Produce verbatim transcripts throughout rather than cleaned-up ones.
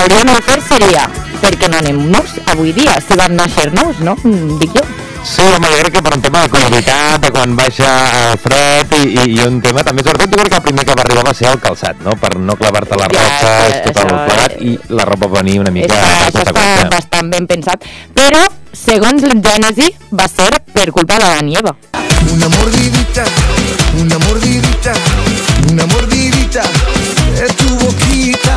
hauríem de fer seria perquè no anem-nos avui dia, si vam néixer-nos, no? Mm, dic jo. Sí, home, jo crec que per un tema de comoditat, de quan baixa el fred i, i, i un tema també, sobretot jo crec que el primer que va arribar va ser el calçat, no? Per no clavar-te les Ja, roques, és- tot el això- plegat, i la ropa va venir una mica Està, per això està conseqüència. bastant ben pensat, però segons el Gènesi va ser per culpa de la nieva. Una mordidita, una mordidita, una mordidita de tu boquita.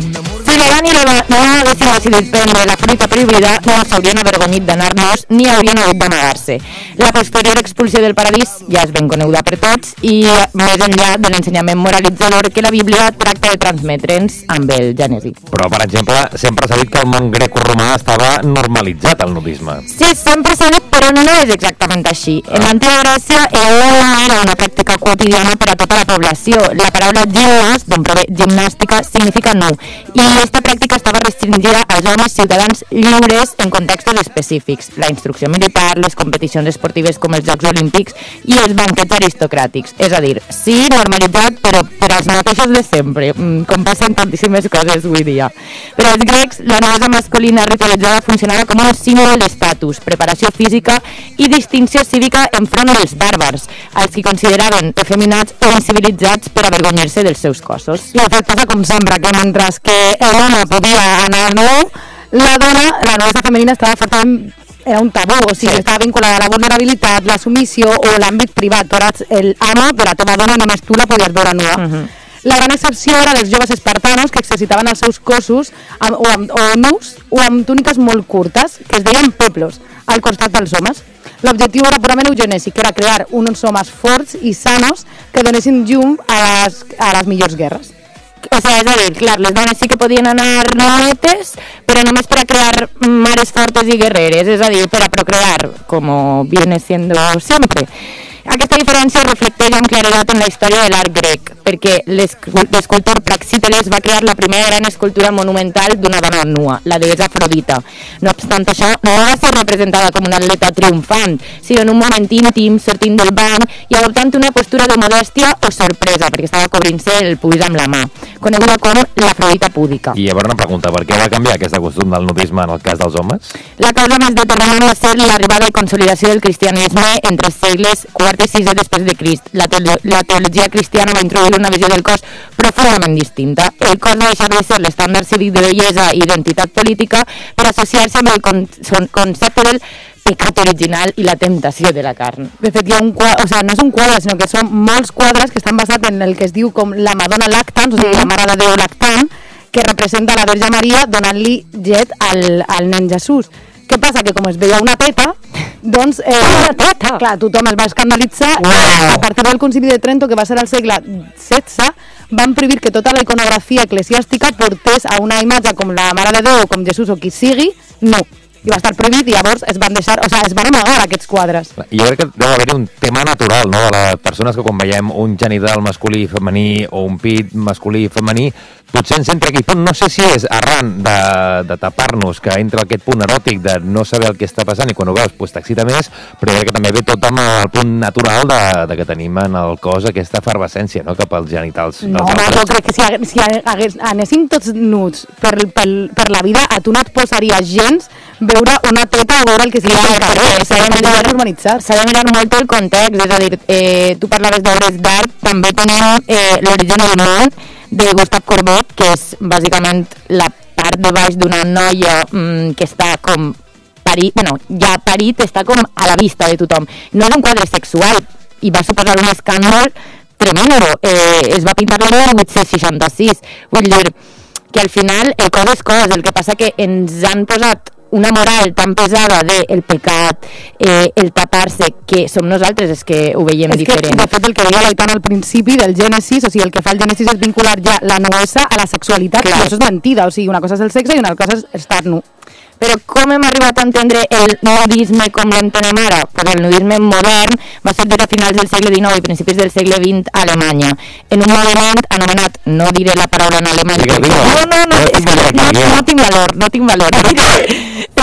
Si l'Adam i l'Eva no haguessin decidit prendre la fruita prohibida, no s'haurien avergonyit d'anar-nos ni haurien hagut d'amagar-se. La posterior expulsió del paradís ja és ben coneguda per tots i més enllà de l'ensenyament moralitzador que la Bíblia tracta de transmetre'ns amb el Gènesi. Però, per exemple, sempre s'ha dit que el món greco-romà estava normalitzat, el nudisme. Sí, sempre s'ha dit, però no és exactament així. En l'antiga Grècia era, era una pràctica quotidiana per a tota la població. La paraula gimnas, d'on prové gimnàstica, significa nu, i aquesta pràctica estava restringida als homes ciutadans lliures en contextos específics, la instrucció militar, les competicions esportives com els Jocs Olímpics i els banquets aristocràtics. És a dir, sí, normalitzat, però per als mateixos de sempre, com passen tantíssimes coses avui dia. Per als grecs, la nosa masculina ritualitzada funcionava com un símbol d'estatus, preparació física i distinció cívica enfront dels bàrbars, els que consideraven efeminats o incivilitzats per avergonyir-se dels seus cossos. I el fet passa com sempre, que mentre que l'home podia anar nu, la dona, la noblesa femenina estava fortament, era un tabú, o sigui, estava vinculada a la vulnerabilitat, la submissió o l'àmbit privat. Tu eres el amo de la teva dona, només tu la podies veure nua. Uh-huh. La gran excepció era dels joves espartanos que excitaven els seus cossos amb, o, amb, o nus o amb túniques molt curtes, que es deien peplos, al costat dels homes. L'objectiu era purament eugenèsic, que era crear uns homes forts i sanos que donessin llum a les, a les millors guerres. O sea, és a dir, clar, les dones sí que podien anar nuetes, però només per a crear mares fortes i guerreres, és a dir, per a procrear, com viene siendo siempre. Aquesta diferència reflecteix amb claredat en la història de l'art grec, perquè l'escultor Praxíteles va crear la primera gran escultura monumental d'una dona nua, la deessa Afrodita. No obstant això, no va ser representada com una atleta triomfant, sinó en un moment íntim, sortint del bany i adoptant una postura de modèstia o sorpresa, perquè estava cobrint-se el pubis amb la mà, coneguda com l'Afrodita púdica. I llavors una pregunta, per què va canviar aquesta costum del nudisme en el cas dels homes? La causa més determinant va ser l'arribada i consolidació del cristianisme entre els segles quart i sisè després de Crist. La, teolo la teologia cristiana va introduir una visió del cos profundament distinta. El cos va deixar de ser l'estàndard cívic de bellesa i identitat política per associar-se amb el con concepte del pecat original i la temptació de la carn. De fet, hi ha un quadre, o sigui, no és un quadre, sinó que són molts quadres que estan basats en el que es diu com la Madonna lactant, o sigui, la Mare de Déu lactant, que representa la Verge Maria donant-li llet al, al nen Jesús. Què passa? Que com es veia una teta, doncs... Eh, una teta? Clar, tothom es va escandalitzar. Wow. A partir del Concili de Trento, que va ser al segle setze, van prohibir que tota la iconografia eclesiàstica portés a una imatge com la Mare de Déu o com Jesús o qui sigui, no. I va estar prohibit i llavors es van deixar, o sigui, es van amagar aquests quadres. Jo crec que deu haver-hi un tema natural, no?, de les persones que quan veiem un genital masculí i femení o un pit masculí i femení, potser ens entra aquí, però no sé si és arran de, de tapar-nos, que entra aquest punt eròtic de no saber el que està passant i quan ho veus pues, t'excita més, però crec que també ve tot amb el punt natural de, de que tenim en el cos aquesta efervescència, no?, cap als genitals. No, home, jo crec que si, hagués, si hagués, anéssim tots nuts per, per, per la vida, a tu no et posaria gens veure una teta o veure el que sigui al carrer. S'ha de mirar normalitzat. S'ha de mirar molt el context, és a dir, eh, tu parlaves d'obres d'art, també tenim eh, l'origen del món de Gustave Courbet, que és bàsicament la part de baix d'una noia mmm, que està com parit, bueno, ja parit, està com a la vista de tothom. No és un quadre sexual i va suposar un escàndol tremendo. Eh, es va pintar l'any mil vuit-cents seixanta-sis. Vull dir que al final el cos és cos, el que passa que ens han posat una moral tan pesada de el pecat, eh, el tapar-se, que som nosaltres els que ho veiem és diferent. Que, de fet, el que deia l'Aitan al principi del Gènesis, o sigui, el que fa el Gènesis és vincular ja la nuesa a la sexualitat, Clar. i això és mentida, o sigui, una cosa és el sexe i una cosa és estar nu. Però com hem arribat a entendre el nudisme com l'entenem ara? Pues el nudisme modern va sorgir a finals del segle dinou i principis del segle vint a Alemanya, en un moviment anomenat, no diré la paraula en alemany, Digue, digue. no, no, no, No és tinc que valor, no, Maria. no tinc valor, no tinc valor.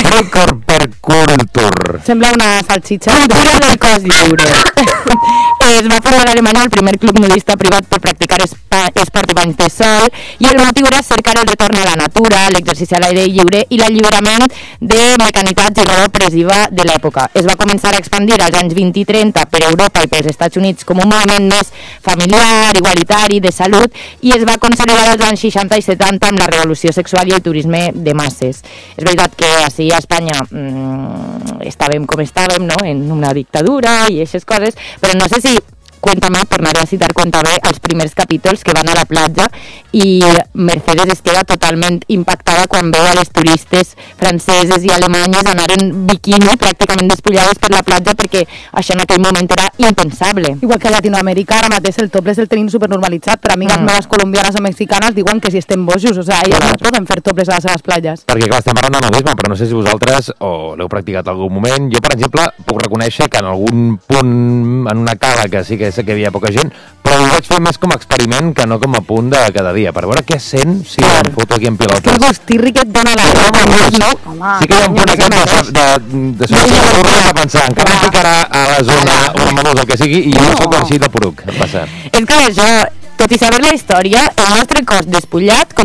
Record per culture. Sembla una salxitxa. Cultura del cos lliure. eh, es va formar a Alemanya el primer club nudista privat per practicar esport i banys de sol, i el motiu era cercar el retorn a la natura, l'exercici a l'aire lliure i l'alliberament de mecanitats i roba opressiva de l'època. Es va començar a expandir als anys vint i trenta per Europa i pels Estats Units com un moviment més familiar, igualitari, de salut, i es va consolidar als anys seixanta i setanta amb la revolució sexual i el turisme de masses. És veritat que així a Espanya mmm, estàvem com estàvem, no?, en una dictadura i aquestes coses, però no sé si Cuéntame, tornaré a citar Cuéntame, els primers capítols que van a la platja i Mercedes es queda totalment impactada quan veu a les turistes franceses i alemanyes anar en biquini pràcticament despullades per la platja, perquè això en aquell moment era impensable. Igual que a Latinoamèrica ara mateix el topless el tenim supernormalitzat, però amigues mm. meves colombianes o mexicanes diuen que si estem bojos, o sigui, elles claro. no poden fer topless a les seves platges. Perquè clar, estem parlant de nudisme, però no sé si vosaltres o l'heu practicat en algun moment. Jo, per exemple, puc reconèixer que en algun punt, en una cala que sí que sé que hi havia poca gent, però ho vaig fer més com a experiment que no com a punt de cada dia, per veure què sent si claro. em foto aquí en pilotes. És que el gustirri que et dona la roba, no? Home, sí que hi ha un punt aquest de, de, de, de, de, de pensar, encara em ficarà a la zona una menuda, el que sigui, i jo no soc així de poruc, passa. És que això, tot i saber la història, el nostre cos despullat